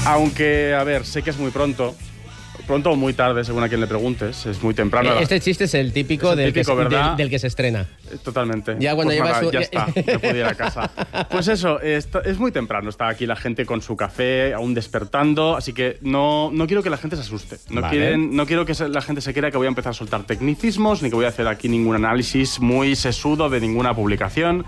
Aunque, a ver, sé que es muy pronto o muy tarde, según a quien le preguntes. Es muy temprano. Este chiste es el típico, es el típico del que se estrena. Totalmente. Ya cuando pues llevas nada, ya está, me puedo ir a casa. Pues eso, es muy temprano. Está aquí la gente con su café, aún despertando, así que no quiero que la gente se asuste. No quiero que la gente se crea que voy a empezar a soltar tecnicismos, ni que voy a hacer aquí ningún análisis muy sesudo de ninguna publicación.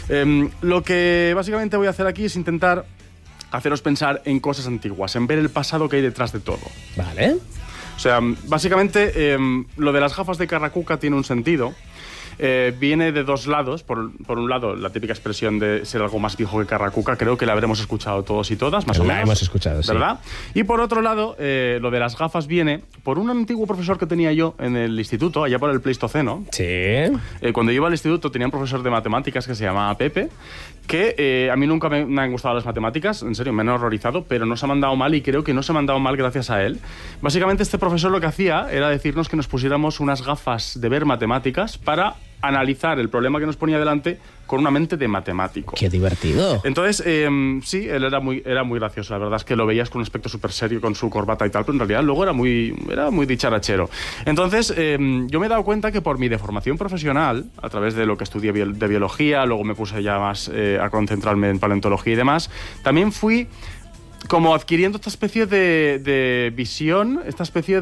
Lo que básicamente voy a hacer aquí es intentar haceros pensar en cosas antiguas, en ver el pasado que hay detrás de todo. Vale. O sea, básicamente lo de las gafas de Carracuca tiene un sentido. Viene de dos lados. Por un lado, la típica expresión de ser algo más viejo que Carracuca, creo que la habremos escuchado todos y todas, más o menos. La hemos escuchado, sí. ¿Verdad? Y por otro lado, lo de las gafas viene por un antiguo profesor que tenía yo en el instituto, allá por el Pleistoceno. Sí. Cuando yo iba al instituto tenía un profesor de matemáticas que se llamaba Pepe, que a mí nunca me han gustado las matemáticas, en serio, me han horrorizado, pero no se me han dado mal y creo que no se me han dado mal gracias a él. Básicamente este profesor lo que hacía era decirnos que nos pusiéramos unas gafas de ver matemáticas para analizar el problema que nos ponía delante con una mente de matemático. ¡Qué divertido! Entonces, sí, él era muy gracioso. La verdad es que lo veías con un aspecto súper serio, con su corbata y tal, pero en realidad luego era muy dicharachero. Entonces, yo me he dado cuenta que por mi deformación profesional, a través de lo que estudié de biología, luego me puse ya más a concentrarme en paleontología y demás, también fui como adquiriendo esta especie de visión, esta especie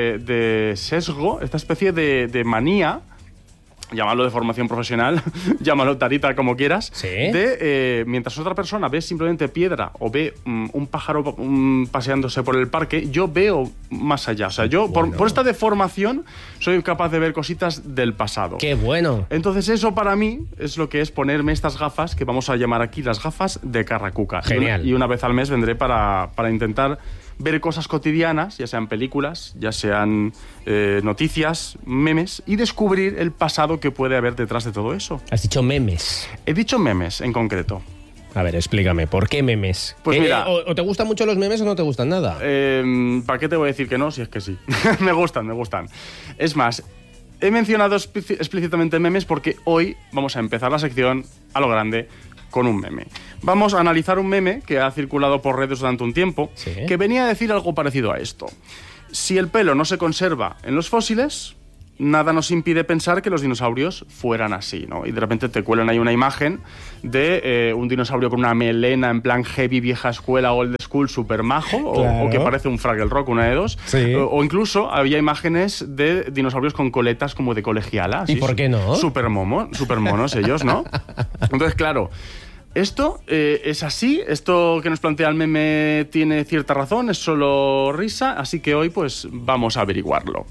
de sesgo, esta especie de manía, llámalo de formación profesional, llámalo tarita, como quieras, ¿sí? Mientras otra persona ve simplemente piedra o ve un pájaro paseándose por el parque, yo veo más allá. O sea, yo por esta deformación soy capaz de ver cositas del pasado. ¡Qué bueno! Entonces eso para mí es lo que es ponerme estas gafas, que vamos a llamar aquí las gafas de Carracuca. Genial. Y una vez al mes vendré para intentar ver cosas cotidianas, ya sean películas, ya sean noticias, memes, y descubrir el pasado que puede haber detrás de todo eso. Has dicho memes. He dicho memes en concreto. A ver, explícame, ¿por qué memes? Pues mira, ¿O te gustan mucho los memes o no te gustan nada? ¿Para qué te voy a decir que no? Si es que sí. Me gustan. Es más, he mencionado explícitamente memes porque hoy vamos a empezar la sección a lo grande con un meme. Vamos a analizar un meme que ha circulado por redes durante un tiempo, ¿sí?, que venía a decir algo parecido a esto. Si el pelo no se conserva en los fósiles, nada nos impide pensar que los dinosaurios fueran así, ¿no? Y de repente te cuelan ahí una imagen de un dinosaurio con una melena en plan heavy, vieja escuela, old school, super majo, claro, o que parece un Fraggle Rock, una de dos. Sí. O incluso había imágenes de dinosaurios con coletas como de colegiala. ¿Y por qué no? Super monos ellos, ¿no? Entonces, claro, esto es así, esto que nos plantea el meme tiene cierta razón, es solo risa, así que hoy pues vamos a averiguarlo.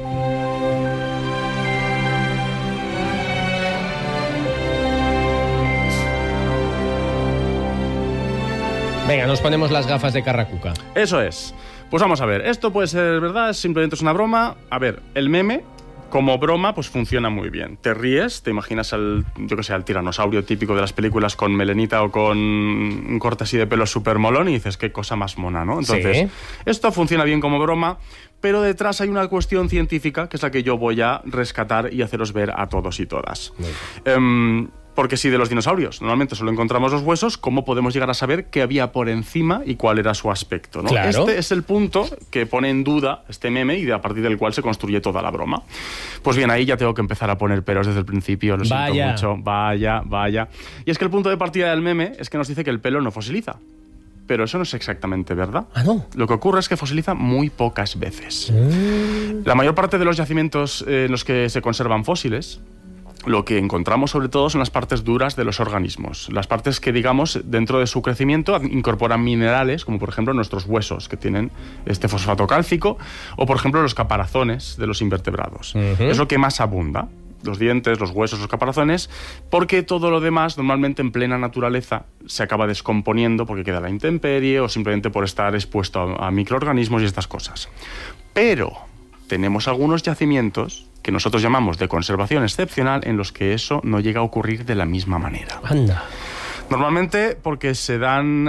Venga, nos ponemos las gafas de Carracuca. Eso es. Pues vamos a ver, esto puede ser verdad, simplemente es una broma. A ver, el meme, como broma, pues funciona muy bien. Te ríes, te imaginas al tiranosaurio típico de las películas con melenita o con un corte así de pelo súper molón y dices, qué cosa más mona, ¿no? Entonces, ¿sí?, esto funciona bien como broma, pero detrás hay una cuestión científica que es la que yo voy a rescatar y haceros ver a todos y todas. Porque si de los dinosaurios normalmente solo encontramos los huesos, ¿cómo podemos llegar a saber qué había por encima y cuál era su aspecto, ¿no? Claro. Este es el punto que pone en duda este meme y a partir del cual se construye toda la broma. Pues bien, ahí ya tengo que empezar a poner peros desde el principio, lo siento mucho. Vaya. Y es que el punto de partida del meme es que nos dice que el pelo no fosiliza. Pero eso no es exactamente verdad. ¿Ah, no? Lo que ocurre es que fosiliza muy pocas veces. La mayor parte de los yacimientos en los que se conservan fósiles, lo que encontramos sobre todo son las partes duras de los organismos. Las partes que, digamos, dentro de su crecimiento incorporan minerales, como por ejemplo nuestros huesos, que tienen este fosfato cálcico, o por ejemplo los caparazones de los invertebrados. Es lo que más abunda. Los dientes, los huesos, los caparazones, porque todo lo demás normalmente en plena naturaleza se acaba descomponiendo porque queda a la intemperie o simplemente por estar expuesto a microorganismos y estas cosas. Pero tenemos algunos yacimientos que nosotros llamamos de conservación excepcional en los que eso no llega a ocurrir de la misma manera. Anda. Normalmente porque se dan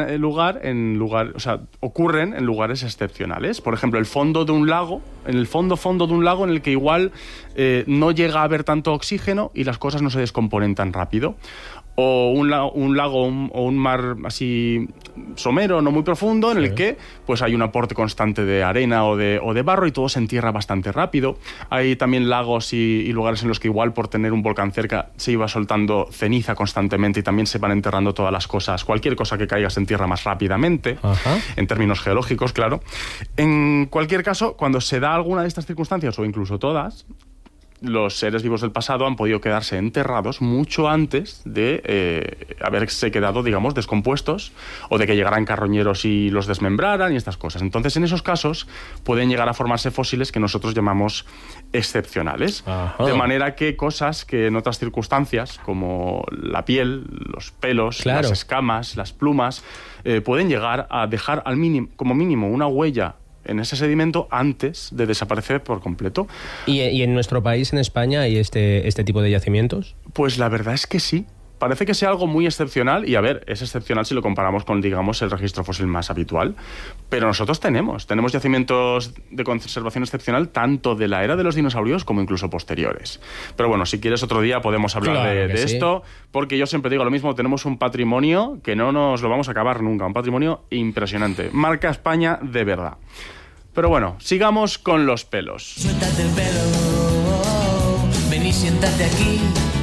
ocurren en lugares excepcionales. Por ejemplo, el fondo de un lago, en el fondo de un lago en el que igual no llega a haber tanto oxígeno y las cosas no se descomponen tan rápido. o un lago o un mar así somero, no muy profundo, en el que pues hay un aporte constante de arena o de barro y todo se entierra bastante rápido. Hay también lagos y lugares en los que igual por tener un volcán cerca se iba soltando ceniza constantemente y también se van enterrando todas las cosas. Cualquier cosa que caiga se entierra más rápidamente, en términos geológicos, claro. En cualquier caso, cuando se da alguna de estas circunstancias, o incluso todas, los seres vivos del pasado han podido quedarse enterrados mucho antes de haberse quedado, digamos, descompuestos o de que llegaran carroñeros y los desmembraran y estas cosas. Entonces, en esos casos pueden llegar a formarse fósiles que nosotros llamamos excepcionales. De manera que cosas que en otras circunstancias, como la piel, los pelos, las escamas, las plumas, pueden llegar a dejar como mínimo una huella en ese sedimento antes de desaparecer por completo. ¿Y en nuestro país, en España, hay este tipo de yacimientos? Pues la verdad es que sí. Parece que sea algo muy excepcional y, a ver, es excepcional si lo comparamos con, digamos, el registro fósil más habitual. Pero nosotros tenemos yacimientos de conservación excepcional tanto de la era de los dinosaurios como incluso posteriores. Pero bueno, si quieres otro día podemos hablar de esto, porque yo siempre digo lo mismo, tenemos un patrimonio que no nos lo vamos a acabar nunca, un patrimonio impresionante. Marca España de verdad. Pero bueno, sigamos con los pelos. Suéltate el pelo, ven y siéntate aquí.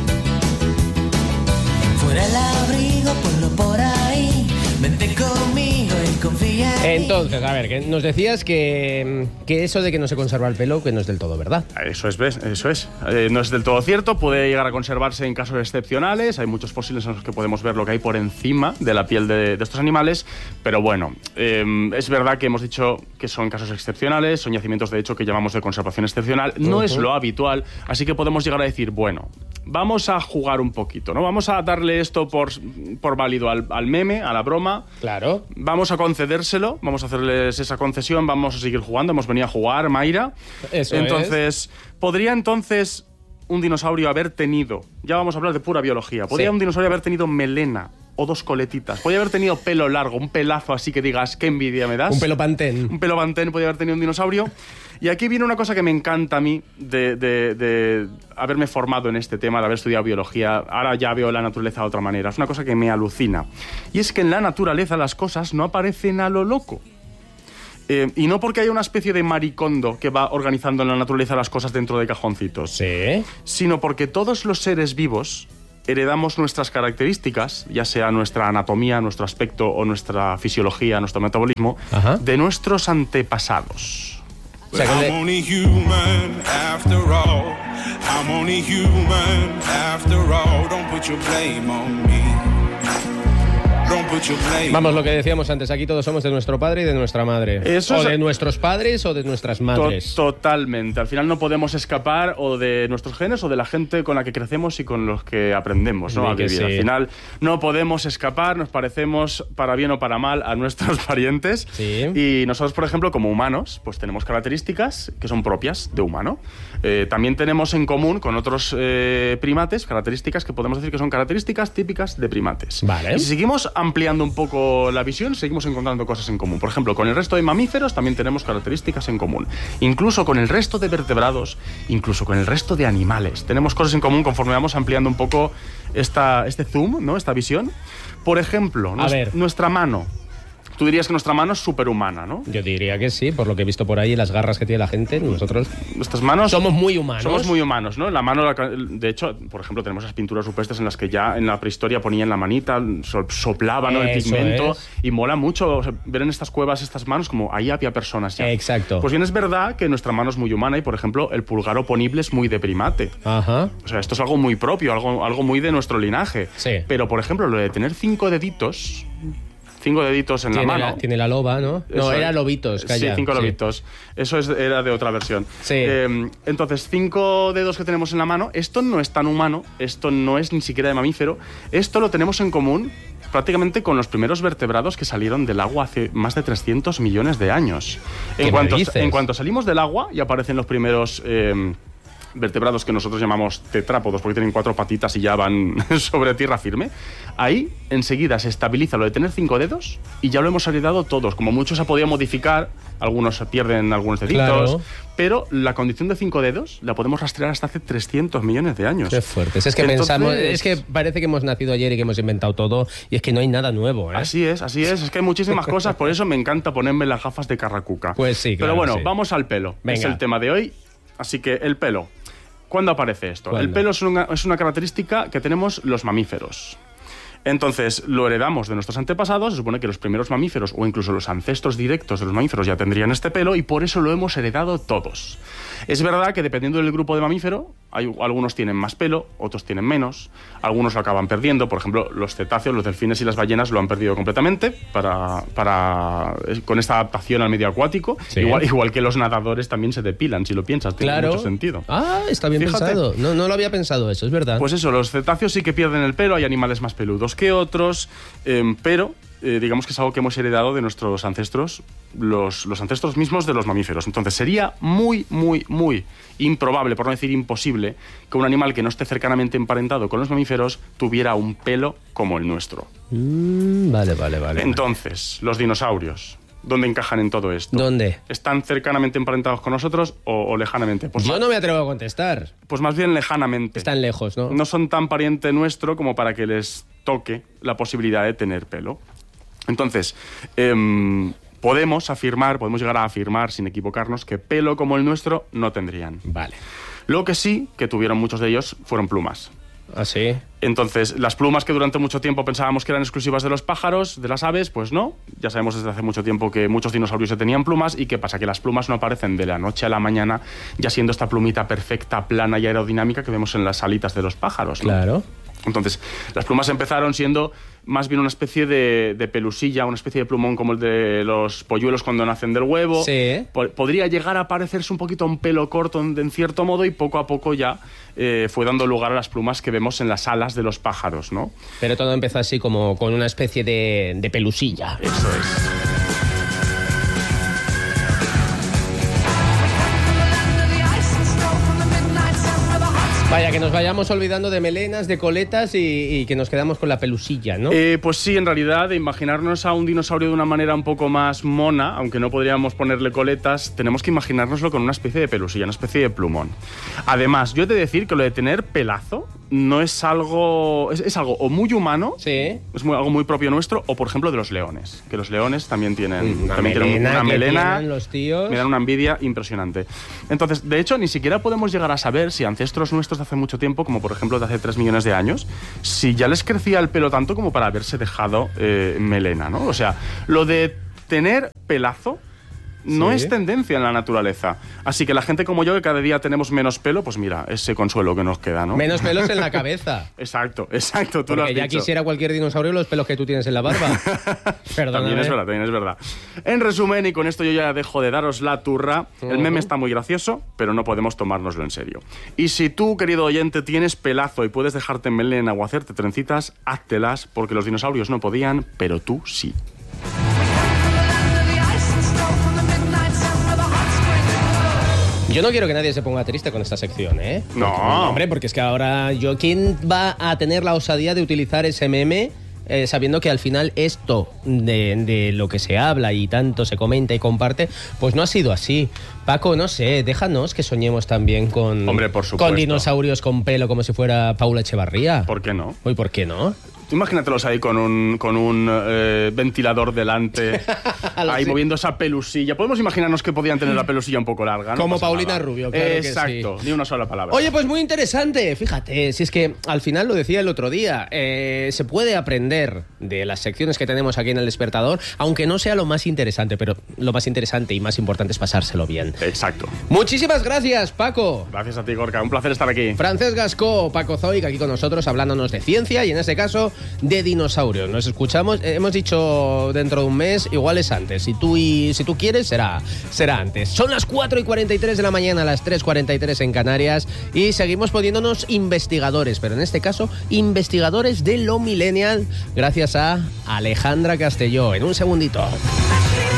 Fuera el abrigo, ponlo por ahí. Vente conmigo y confía en mí. Entonces, a ver, que nos decías que eso de que no se conserva el pelo, que no es del todo verdad. Eso es, ¿ves? Eso es. No es del todo cierto, puede llegar a conservarse en casos excepcionales. Hay muchos fósiles en los que podemos ver lo que hay por encima de la piel de estos animales, pero bueno, es verdad que hemos dicho que son casos excepcionales, son yacimientos de hecho que llamamos de conservación excepcional, no es lo habitual, así que podemos llegar a decir, bueno, vamos a jugar un poquito, ¿no? Vamos a darle esto por válido al meme, a la broma. Claro. Vamos a concedérselo, vamos a hacerles esa concesión, vamos a seguir jugando, hemos venido a jugar, Mayra. Eso entonces, ¿podría entonces un dinosaurio haber tenido, ya vamos a hablar de pura biología, ¿podría un dinosaurio haber tenido melena o dos coletitas? ¿Podría haber tenido pelo largo, un pelazo así que digas, qué envidia me das? Un pelo pantén. Un pelo pantén podría haber tenido un dinosaurio. Y aquí viene una cosa que me encanta a mí de haberme formado en este tema, de haber estudiado biología. Ahora ya veo la naturaleza de otra manera. Es una cosa que me alucina. Y es que en la naturaleza las cosas no aparecen a lo loco. Y no porque haya una especie de maricondo que va organizando en la naturaleza las cosas dentro de cajoncitos. Sí. Sino porque todos los seres vivos heredamos nuestras características, ya sea nuestra anatomía, nuestro aspecto o nuestra fisiología, nuestro metabolismo, de nuestros antepasados. O sea, I'm only human after all. I'm only human after all. Don't put your blame on me. Vamos, lo que decíamos antes, aquí todos somos de nuestro padre y de nuestra madre. Eso o es... de nuestros padres o de nuestras madres. Totalmente. Al final no podemos escapar o de nuestros genes o de la gente con la que crecemos y con los que aprendemos, ¿no? A vivir. Sí. Al final no podemos escapar, nos parecemos para bien o para mal a nuestros parientes. Sí. Y nosotros, por ejemplo, como humanos, pues tenemos características que son propias de humano. También tenemos en común con otros primates características que podemos decir que son características típicas de primates. Vale. Y si seguimos ampliando un poco la visión, seguimos encontrando cosas en común. Por ejemplo, con el resto de mamíferos también tenemos características en común. Incluso con el resto de vertebrados, incluso con el resto de animales. Tenemos cosas en común conforme vamos ampliando un poco este zoom, ¿no? Esta visión. Por ejemplo, nuestra mano. Tú dirías que nuestra mano es superhumana, ¿no? Yo diría que sí, por lo que he visto por ahí, las garras que tiene la gente, nosotros... Nuestras manos... Somos muy humanos. Somos muy humanos, ¿no? La mano, de hecho, por ejemplo, tenemos las pinturas rupestres en las que ya en la prehistoria ponían la manita, soplaban, ¿no? El pigmento, y mola mucho ver en estas cuevas estas manos como ahí había personas ya. Exacto. Pues bien, es verdad que nuestra mano es muy humana y, por ejemplo, el pulgar oponible es muy de primate. Ajá. O sea, esto es algo muy propio, algo muy de nuestro linaje. Sí. Pero, por ejemplo, lo de tener 5 deditos... 5 deditos en la mano. Tiene la loba, ¿no? No, era lobitos, calla. Sí, 5 lobitos. Eso era de otra versión. Sí. Entonces, 5 dedos que tenemos en la mano, esto no es tan humano, esto no es ni siquiera de mamífero, esto lo tenemos en común prácticamente con los primeros vertebrados que salieron del agua hace más de 300 millones de años. En cuanto salimos del agua y aparecen los primeros vertebrados que nosotros llamamos tetrápodos, porque tienen 4 patitas y ya van sobre tierra firme, ahí enseguida se estabiliza lo de tener 5 dedos y ya lo hemos heredado todos. Como muchos se ha podido modificar, algunos pierden algunos deditos, Claro. pero la condición de 5 dedos la podemos rastrear hasta hace 300 millones de años. Qué fuerte. Es que pensamos, es que parece que hemos nacido ayer y que hemos inventado todo, y es que no hay nada nuevo, ¿eh? Así es, es que hay muchísimas cosas, por eso me encanta ponerme las gafas de carracuca. Pues sí, claro. Pero bueno, sí. vamos al pelo. Venga. Es el tema de hoy. Así que el pelo. ¿Cuándo aparece esto? ¿Cuándo? El pelo es una característica que tenemos los mamíferos. Entonces, lo heredamos de nuestros antepasados. Se supone que los primeros mamíferos o incluso los ancestros directos de los mamíferos ya tendrían este pelo y por eso lo hemos heredado todos. Es verdad que dependiendo del grupo de mamífero, algunos tienen más pelo, otros tienen menos, algunos lo acaban perdiendo. Por ejemplo, los cetáceos, los delfines y las ballenas lo han perdido completamente con esta adaptación al medio acuático. Sí. Igual que los nadadores también se depilan, si lo piensas, tiene Claro. mucho sentido. Ah, está bien Fíjate. pensado. No lo había pensado eso, es verdad. Pues eso, los cetáceos sí que pierden el pelo, hay animales más peludos que otros, pero digamos que es algo que hemos heredado de nuestros ancestros, los ancestros mismos de los mamíferos. Entonces sería muy, muy, muy improbable, por no decir imposible, que un animal que no esté cercanamente emparentado con los mamíferos tuviera un pelo como el nuestro. Vale. Entonces, los dinosaurios, ¿dónde encajan en todo esto? ¿Dónde? ¿Están cercanamente emparentados con nosotros o lejanamente? Pues Yo más, no me atrevo a contestar. pues más bien lejanamente. Están lejos, ¿no? No son tan pariente nuestro como para que les toque la posibilidad de tener pelo. Entonces, podemos llegar a afirmar sin equivocarnos que pelo como el nuestro no tendrían. Vale. Lo que sí que tuvieron muchos de ellos fueron plumas. ¿Ah, sí? Entonces, las plumas que durante mucho tiempo pensábamos que eran exclusivas de los pájaros, de las aves, pues no. Ya sabemos desde hace mucho tiempo que muchos dinosaurios ya tenían plumas. ¿Y qué pasa? Que las plumas no aparecen de la noche a la mañana, ya siendo esta plumita perfecta, plana y aerodinámica que vemos en las alitas de los pájaros, ¿no? Claro. Entonces, las plumas empezaron siendo más bien una especie de pelusilla, una especie de plumón como el de los polluelos cuando nacen del huevo. Sí. Podría llegar a parecerse un poquito a un pelo corto en cierto modo y poco a poco ya fue dando lugar a las plumas que vemos en las alas de los pájaros, ¿no? Pero todo empezó así como con una especie de pelusilla. Eso es. Vaya, que nos vayamos olvidando de melenas, de coletas y que nos quedamos con la pelusilla, ¿no? Pues sí, en realidad, de imaginarnos a un dinosaurio de una manera un poco más mona, aunque no podríamos ponerle coletas, tenemos que imaginárnoslo con una especie de pelusilla, una especie de plumón. Además, yo he de decir que lo de tener pelazo no es algo... Es algo o muy humano, Sí. es algo muy propio nuestro, o por ejemplo de los leones, que los leones también tienen Una también tienen melena una que melena. tienen los tíos. Me dan una envidia impresionante. Entonces, de hecho, ni siquiera podemos llegar a saber si ancestros nuestros de hace mucho tiempo, como por ejemplo de hace 3 millones de años, si ya les crecía el pelo tanto como para haberse dejado melena, ¿no? O sea, lo de tener pelazo no Sí. es tendencia en la naturaleza. Así que la gente como yo, que cada día tenemos menos pelo, pues mira, ese consuelo que nos queda, ¿no? Menos pelos en la cabeza. Exacto, tú lo has Porque ya dicho. quisiera cualquier dinosaurio los pelos que tú tienes en la barba. Perdóname. También es verdad. En resumen, y con esto yo ya dejo de daros la turra, el meme está muy gracioso, pero no podemos tomárnoslo en serio. Y si tú, querido oyente, tienes pelazo y puedes dejarte melena o hacerte trencitas, háztelas, porque los dinosaurios no podían, pero tú sí. Yo no quiero que nadie se ponga triste con esta sección, ¿eh? No. Hombre, porque es que ahora ¿quién va a tener la osadía de utilizar ese meme sabiendo que al final esto de lo que se habla y tanto se comenta y comparte, pues no ha sido así? Paco, no sé, déjanos que soñemos también con, Hombre, por supuesto. con dinosaurios con pelo como si fuera Paula Echevarría. ¿Por qué no? Uy, ¿por qué no? Tú imagínatelos ahí con un ventilador delante, ahí Sí. moviendo esa pelusilla. Podemos imaginarnos que podían tener la pelusilla un poco larga, ¿no? Como pasa Paulina nada. Rubio, claro que sí. Exacto, ni una sola palabra. Oye, pues muy interesante. Fíjate, si es que al final lo decía el otro día, se puede aprender de las secciones que tenemos aquí en El Despertador, aunque no sea lo más interesante, pero lo más interesante y más importante es pasárselo bien. Exacto. Muchísimas gracias, Paco. Gracias a ti, Gorka. Un placer estar aquí. Francesc Gascó, Paco Zoic, aquí con nosotros hablándonos de ciencia y en este caso de dinosaurios. Nos escuchamos, hemos dicho dentro de un mes, igual es antes. Si tú quieres, será antes. Son las 4:43 de la mañana, las 3:43 en Canarias y seguimos poniéndonos investigadores, pero en este caso investigadores de lo millennial, gracias a Alejandra Castelló. En un segundito.